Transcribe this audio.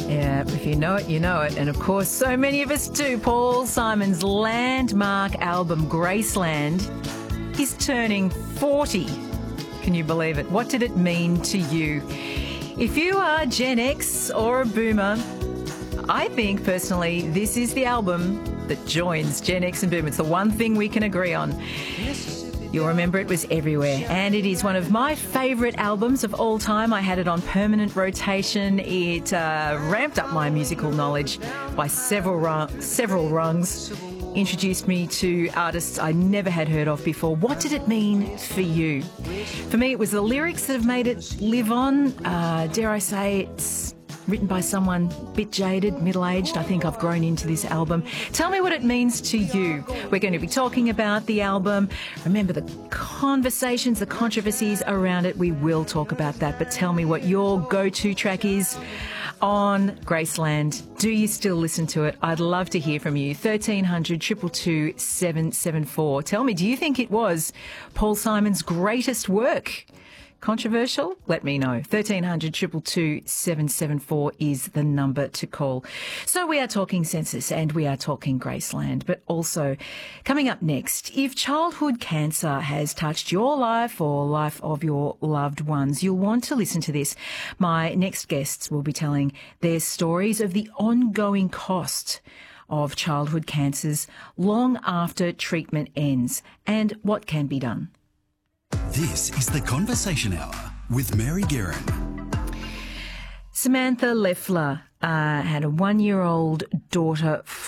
Yeah, if you know it, you know it. And of course, so many of us do. Paul Simon's landmark album, Graceland, is turning 40. Can you believe it? What did it mean to you? If you are Gen X or a boomer, I think personally this is the album that joins Gen X and Boomer. It's the one thing we can agree on. You'll remember it was everywhere, and it is one of my favourite albums of all time. I had it on permanent rotation. It ramped up my musical knowledge by several rungs, introduced me to artists I never had heard of before. What did it mean for you? For me, it was the lyrics that have made it live on. Dare I say, it's written by someone a bit jaded, middle-aged. I think I've grown into this album. Tell me what it means to you. We're going to be talking about the album. Remember the conversations, the controversies around it. We will talk about that. But tell me what your go-to track is on Graceland. Do you still listen to it? I'd love to hear from you. 1300 222 774. Tell me, do you think it was Paul Simon's greatest work? Controversial? Let me know. 1300 222 774 is the number to call. So we are talking census and we are talking Graceland, but also coming up next, if childhood cancer has touched your life or life of your loved ones, you'll want to listen to this. My next guests will be telling their stories of the ongoing cost of childhood cancers long after treatment ends and what can be done. This is the Conversation Hour with Mary Guerin. Samantha Leffler had a 1-year-old daughter